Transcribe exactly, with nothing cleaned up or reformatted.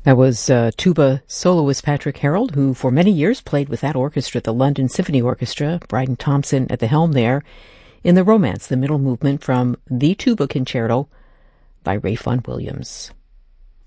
That was uh, tuba soloist Patrick Harold, who for many years played with that orchestra, the London Symphony Orchestra, Bryden Thompson at the helm there, in the Romance, the middle movement from the Tuba Concerto by Ralph Vaughan Williams.